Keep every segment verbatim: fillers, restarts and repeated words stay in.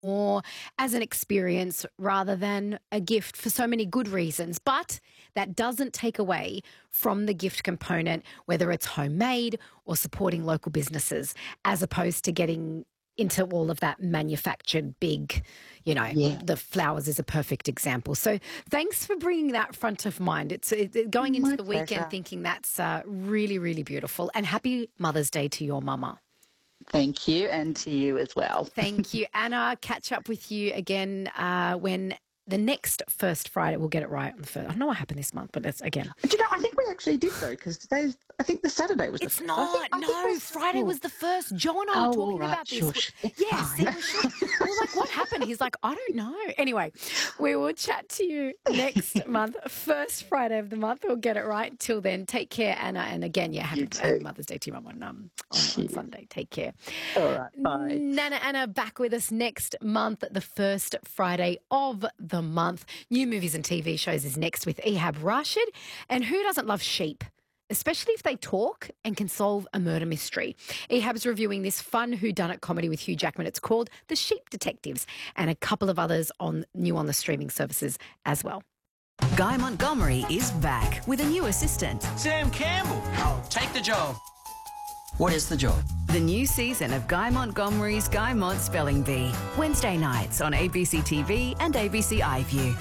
more as an experience rather than a gift for so many good reasons. But that doesn't take away from the gift component, whether it's homemade or supporting local businesses, as opposed to getting into all of that manufactured big, you know, Yeah. the flowers is a perfect example. So thanks for bringing that front of mind. It's it, going into My the weekend pleasure. thinking that's uh, really, really beautiful. And happy Mother's Day to your mama. Thank you, and to you as well. Thank you, Anna. Catch up with you again uh, when the next first Friday, we'll get it right on the first. I don't know what happened this month, but that's again. Do you know, I think we actually did though, because today's, I think the Saturday was the It's first. not. I think, I think No, we're- Friday oh. was the first. Joe and I were Oh, all talking right, about this. shush. It's Yes, fine. it was shush. We were like, what happened? He's like, I don't know. Anyway, we will chat to you next month, first Friday of the month. We'll get it right. Till then, take care, Anna. And again, yeah, happy, You too. happy Mother's Day to your mum on, um, on, on Sunday. Take care. All right, bye. Nana Anna back with us next month, the first Friday of the month. New movies and T V shows is next with Ehab Rashid. And who doesn't love sheep? Especially if they talk and can solve a murder mystery. Ehab's reviewing this fun whodunit comedy with Hugh Jackman. It's called The Sheep Detectives, and a couple of others on new on the streaming services as well. Guy Montgomery is back with a new assistant. Sam Campbell. I'll take the job. What is the job? The new season of Guy Montgomery's Guy Mont Spelling Bee. Wednesday nights on A B C T V and A B C iView.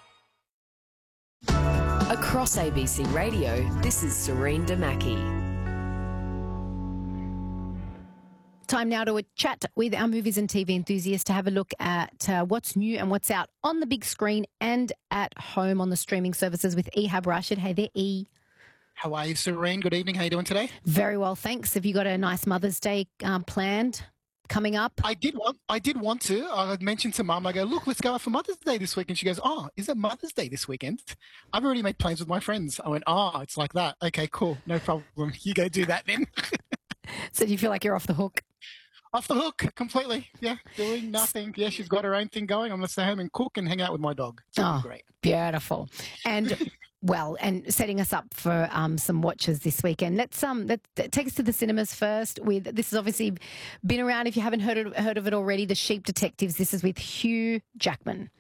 Across A B C Radio, this is Serene Damaki. Time now to a chat with our movies and T V enthusiasts to have a look at uh, what's new and what's out on the big screen and at home on the streaming services with Ehab Rashid. Hey there, E. How are you, Serene? Good evening. How are you doing today? Very well, thanks. Have you got a nice Mother's Day um, planned coming up? I did want I did want to. I mentioned to Mum, I go, look, let's go out for Mother's Day this week. And she goes, oh, is it Mother's Day this weekend? I've already made plans with my friends. I went, oh, it's like that. Okay, cool. No problem. You go do that then. So do you feel like you're off the hook? Off the hook completely. Yeah, doing nothing. Yeah, she's got her own thing going. I'm going to stay home and cook and hang out with my dog. It's Oh, great. beautiful. And well, and setting us up for um, some watches this weekend. Let's um let, take us to the cinemas first. With this has obviously been around. If you haven't heard of, heard of it already, The Sheep Detectives. This is with Hugh Jackman.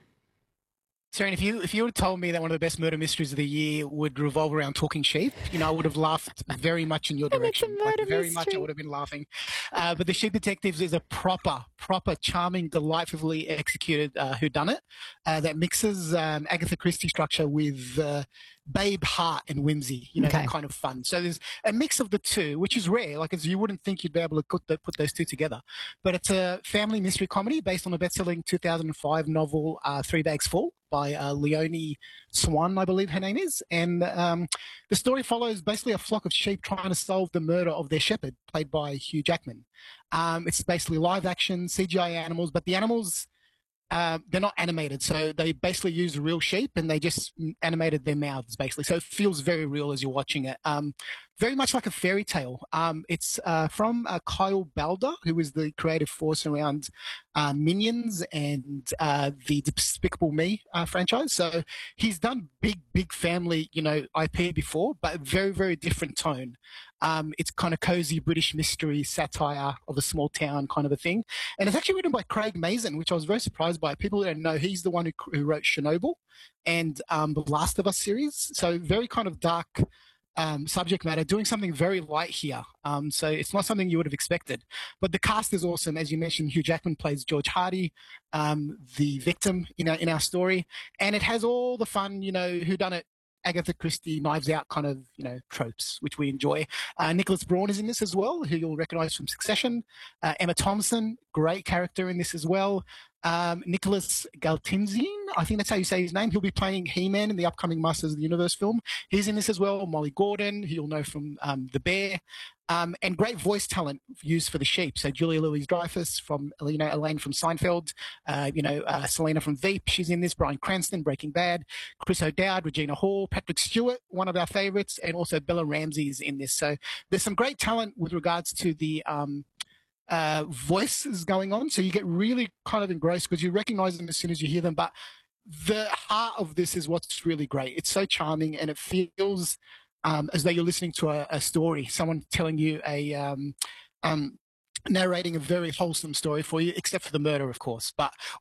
Serene, if you if you would have told me that one of the best murder mysteries of the year would revolve around talking sheep, you know, I would have laughed very much in your And it's a direction. murder Like, very much, I mystery. would have been laughing. Uh, but The Sheep Detectives is a proper, proper, charming, delightfully executed uh, whodunit uh, that mixes um, Agatha Christie structure with uh, babe heart and whimsy. You know, Okay. that kind of fun. So there's a mix of the two, which is rare. Like, as you wouldn't think you'd be able to put, the, put those two together. But it's a family mystery comedy based on a best-selling two thousand five novel, uh, Three Bags Full, by uh, Leonie Swan, I believe her name is. And um, the story follows basically a flock of sheep trying to solve the murder of their shepherd, played by Hugh Jackman. Um, it's basically live action, C G I animals, but the animals, uh, they're not animated. So they basically use real sheep and they just animated their mouths, basically. So it feels very real as you're watching it. Um, very much like a fairy tale. Um, it's uh, from uh, Kyle Balder, who is the creative force around uh, Minions and uh, the Despicable Me uh, franchise. So he's done big, big family, you know, I P before, but very, very different tone. Um, it's kind of cozy British mystery satire of a small town kind of a thing. And it's actually written by Craig Mazin, which I was very surprised by. People don't know he's the one who, who wrote Chernobyl and um, the Last of Us series. So very kind of dark um, subject matter, doing something very light here. Um, so it's not something you would have expected. But the cast is awesome. As you mentioned, Hugh Jackman plays George Hardy, um, the victim in our, in our story. And it has all the fun, you know, whodunit, Agatha Christie, Knives Out kind of, you know, tropes, which we enjoy. Uh, Nicholas Braun is in this as well, who you'll recognise from Succession. Uh, Emma Thompson, great character in this as well. Um, Nicholas Galtinzine, I think that's how you say his name. He'll be playing He-Man in the upcoming Masters of the Universe film. He's in this as well. Molly Gordon, who you'll know from um, The Bear. Um, and great voice talent used for the sheep. So Julia Louis-Dreyfus from, you know, Elaine from Seinfeld, uh, you know, uh, Selena from Veep, she's in this, Bryan Cranston, Breaking Bad, Chris O'Dowd, Regina Hall, Patrick Stewart, one of our favourites, and also Bella Ramsey is in this. So there's some great talent with regards to the um, uh, voices going on. So you get really kind of engrossed because you recognise them as soon as you hear them. But the heart of this is what's really great. It's so charming and it feels um, as though you're listening to a, a story, someone telling you a, um, um, narrating a very wholesome story for you, except for the murder, of course. But